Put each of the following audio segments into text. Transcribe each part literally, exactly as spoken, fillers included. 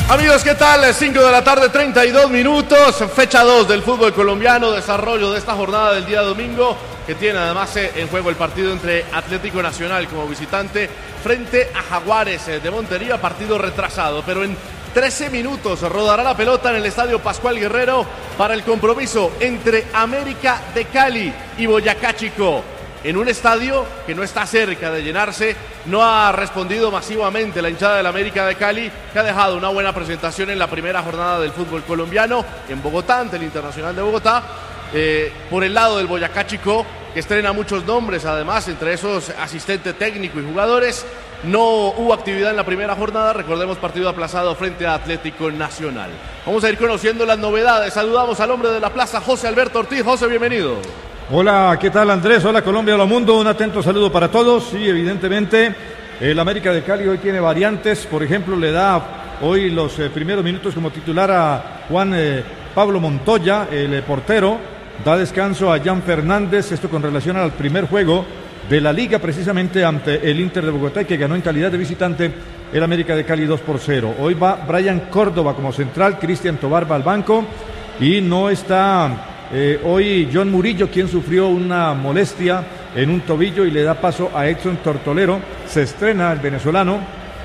Amigos, ¿qué tal? cinco de la tarde, treinta y dos minutos, fecha dos del fútbol colombiano, desarrollo de esta jornada del día domingo, que tiene además en juego el partido entre Atlético Nacional como visitante frente a Jaguares de Montería, partido retrasado, pero en trece minutos rodará la pelota en el estadio Pascual Guerrero para el compromiso entre América de Cali y Boyacá Chicó. En un estadio que no está cerca de llenarse, no ha respondido masivamente la hinchada del América de Cali, que ha dejado una buena presentación en la primera jornada del fútbol colombiano en Bogotá, ante el Internacional de Bogotá. Eh, por el lado del Boyacá Chicó, que estrena muchos nombres, además, entre esos asistente técnico y jugadores. No hubo actividad en la primera jornada, recordemos partido aplazado frente a Atlético Nacional. Vamos a ir conociendo las novedades. Saludamos al hombre de la plaza, José Alberto Ortiz. José, bienvenido. Hola, ¿qué tal, Andrés? Hola, Colombia, hola, mundo. Un atento saludo para todos. Sí, evidentemente, el América de Cali hoy tiene variantes. Por ejemplo, le da hoy los eh, primeros minutos como titular a Juan eh, Pablo Montoya, el eh, portero. Da descanso a Jan Fernández, esto con relación al primer juego de la Liga, precisamente ante el Inter de Bogotá, que ganó en calidad de visitante el América de Cali dos por cero. Hoy va Brian Córdoba como central, Cristian Tobar va al banco y no está... Eh, hoy John Murillo, quien sufrió una molestia en un tobillo y le da paso a Edson Tortolero. Se estrena el venezolano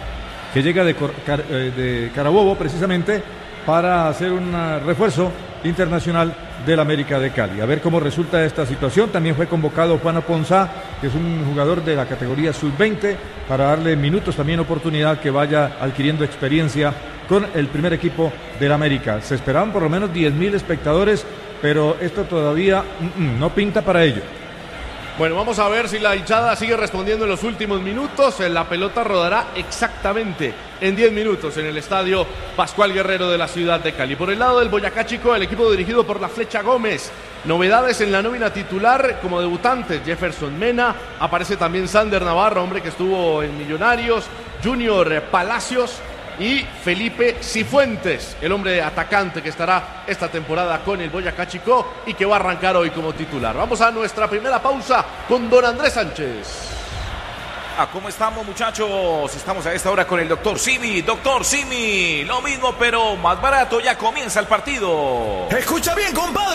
que llega de, Car de Carabobo precisamente para hacer un refuerzo internacional del América de Cali. A ver cómo resulta esta situación. También fue convocado Juan Aponzá, que es un jugador de la categoría sub veinte, para darle minutos, también oportunidad que vaya adquiriendo experiencia con el primer equipo del América. Se esperaban por lo menos diez mil espectadores, pero esto todavía mm, mm, no pinta para ello. Bueno, vamos a ver si la hinchada sigue respondiendo en los últimos minutos. La pelota rodará exactamente en diez minutos en el estadio Pascual Guerrero de la ciudad de Cali. Por el lado del Boyacá Chicó, el equipo dirigido por la Flecha Gómez. Novedades en la nómina titular como debutantes: Jefferson Mena, aparece también Sander Navarro, hombre que estuvo en Millonarios, Junior Palacios y Felipe Cifuentes, el hombre atacante que estará esta temporada con el Boyacá Chicó y que va a arrancar hoy como titular. Vamos a nuestra primera pausa con don Andrés Sánchez. Ah, ¿cómo estamos, muchachos? Estamos a esta hora con el doctor Simi. Doctor Simi, lo mismo pero más barato, ya comienza el partido. Escucha bien, compadre.